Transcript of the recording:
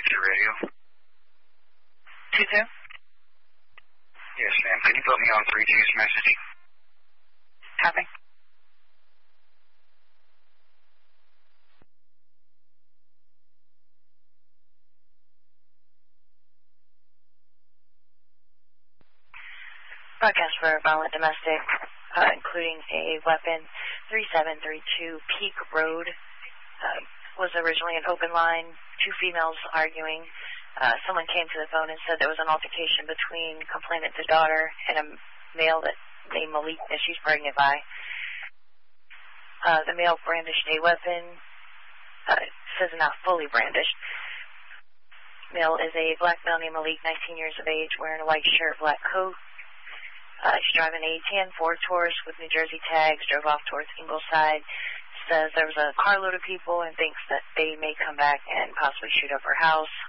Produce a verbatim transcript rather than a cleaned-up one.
two radio. two two? Yes, ma'am. Can you put me on three two's message? Copy. Broadcast for violent domestic, uh, including a weapon. three seven three two Peak Road uh, was originally an open line. Two females arguing. Uh, someone came to the phone and said there was an altercation between complainant's daughter and a male that named Malik that she's pregnant by. Uh, the male brandished a weapon. Uh, it says not fully brandished. Male is a black male named Malik, nineteen years of age, wearing a white shirt, black coat. Uh, he's driving a tan Ford Taurus with New Jersey tags, drove off towards Ingleside. Says there was a carload of people and thinks that they may come back and possibly shoot up her house.